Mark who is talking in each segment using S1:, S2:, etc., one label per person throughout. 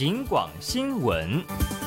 S1: 警广新闻。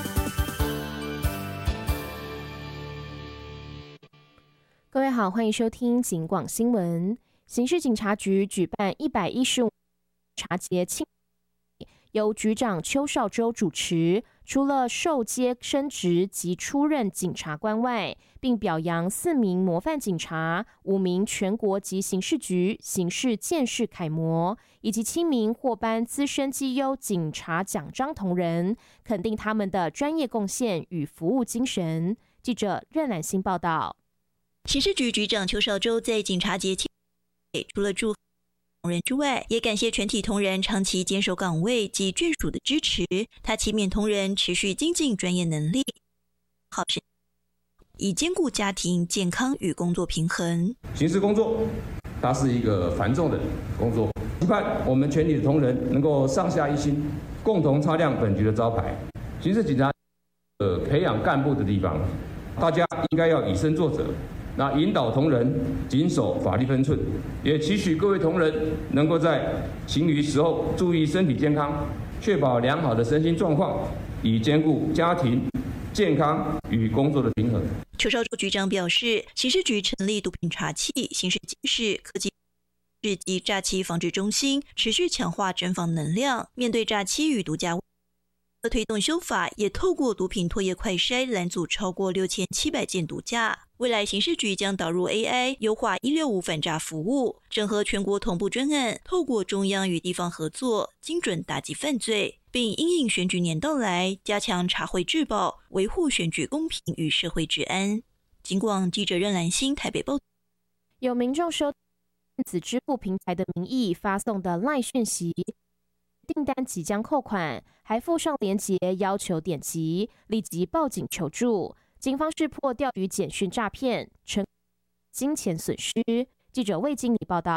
S2: 各位好，欢迎收听警广新闻。刑事警察局举办115查节庆，由局长邱少洲主持。除了受接升职及出任警察官外，并表扬4名模范警察、5名全国级刑事局刑事建识楷模，以及7名获颁资深绩优警察奖章同仁，肯定他们的专业贡献与服务精神。记者任兰欣报道。
S3: 刑事局局长邱少洲在警察节庆除了祝同仁之外，也感谢全体同仁长期坚守岗位及眷属的支持。他期勉同仁持续精进专业能力，好事以兼顾家庭健康与工作平衡。
S4: 刑事工作它是一个繁重的工作，期盼我们全体的同仁能够上下一心，共同擦亮本局的招牌。刑事警察培养干部的地方，大家应该要以身作则，那引导同仁谨守法律分寸，也期许各位同仁能够在行旅时候注意身体健康，确保良好的身心状况，以兼顾家庭健康与工作的平衡。
S3: 邱少洲局长表示，刑事局成立毒品查缉、刑事警示、科技及诈欺防治中心，持续强化侦防能量，面对诈欺与毒驾。推动修法，也透过毒品唾液快筛拦阻超过6700件毒驾。未来刑事局将导入 AI， 优化165反诈服务，整合全国同步专案，透过中央与地方合作，精准打击犯罪，并因应选举年到来，加强查汇治暴，维护选举公平与社会治安。警广记者任兰欣台北报道。
S2: 有民众收电子支付平台的名义发送的 LINE 讯息，订单即将扣款，还附上连结要求点击，立即报警求助。警方识破钓鱼简讯诈骗，称金钱损失。记者魏经理报道。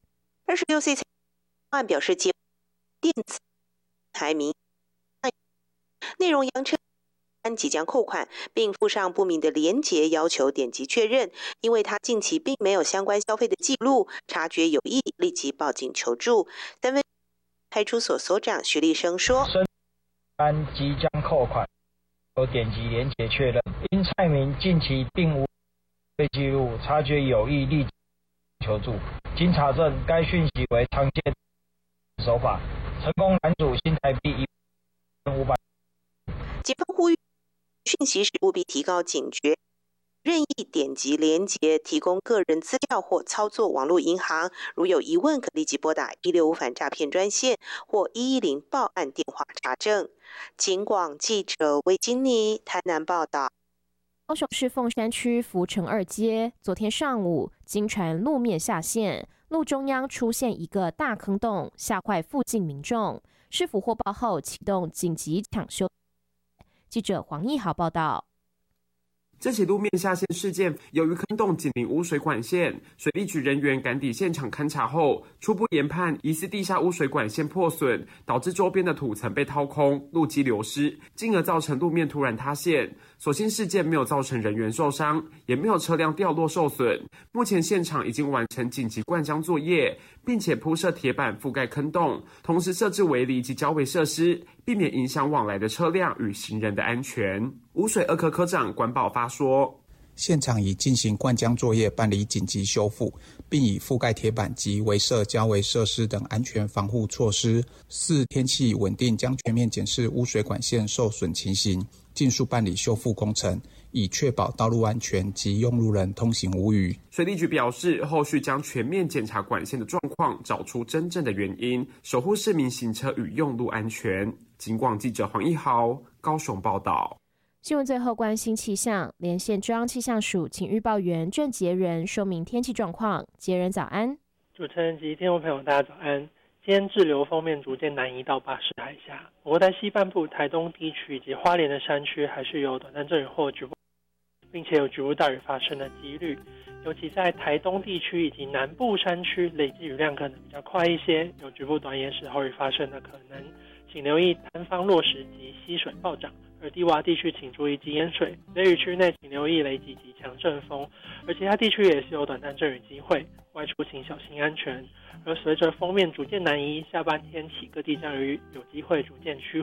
S5: 26岁案表示接电子台名内容扬称即将扣款，并附上不明的连结要求点击确认，因为他近期并没有相关消费的记录，察觉有异，立即报警求助。3分派出所所长徐立生说：
S6: 单即将扣款，有点击连结确认，因蔡明近期并无被记录，察觉有异，立即求助。经查证，该讯息为常见手法，成功拦阻新台币1,500。
S5: 警方呼吁讯息时务必提高警觉，任意点击连结提供个人资料或操作网络银行，如有疑问可立即拨打165反诈骗专线或110报案电话查证。警广记者魏金妮台南报道。
S2: 高雄市凤山区福成2街，昨天上午经传路面下陷，路中央出现一个大坑洞，吓坏附近民众。市府获报后启动紧急抢修。记者黄义豪报道。
S7: 这起路面下陷事件，由于坑洞紧邻污水管线，水利局人员赶抵现场勘查后，初步研判疑似地下污水管线破损，导致周边的土层被掏空，路基流失，进而造成路面突然塌陷。所幸事件没有造成人员受伤，也没有车辆掉落受损。目前现场已经完成紧急灌浆作业，并且铺设铁板覆盖坑洞，同时设置围篱及交围设施，避免影响往来的车辆与行人的安全。污水2科科长管保发说，
S8: 现场已进行灌浆作业，办理紧急修复，并以覆盖铁板及围设交围设施等安全防护措施。4天气稳定，将全面检视污水管线受损情形，尽速办理修复工程，以确保道路安全及用路人通行无虞。
S7: 水利局表示，后续将全面检查管线的状况，找出真正的原因，守护市民行车与用路安全。警广记者黄义豪高雄报道。
S2: 新闻最后关心气象，连线中央气象署请预报员郑杰仁说明天气状况。杰仁早安。
S9: 主持人及听众朋友大家早安。今天滞留锋面逐渐南移到巴士海峡，不过在西半部台东地区以及花莲的山区还是有短暂阵雨或局部，并且有局部大雨发生的几率，尤其在台东地区以及南部山区累积雨量可能比较快一些，有局部短延时豪雨发生的可能，请留意单方落石及溪水暴涨。而低洼地区请注意积淹水，雷雨区内请留意雷击及强阵风，而其他地区也是有短暂阵雨机会，外出请小心安全。而随着锋面逐渐南移，下半天起各地降雨有机会逐渐趋